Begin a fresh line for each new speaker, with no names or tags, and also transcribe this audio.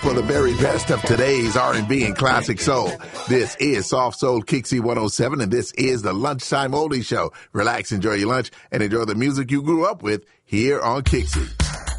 For the very best of today's R&B and classic soul, this is Soft Soul Kixie 107, and this is the Lunchtime Oldie Show. Relax, enjoy your lunch, and enjoy the music you grew up with here on Kixie.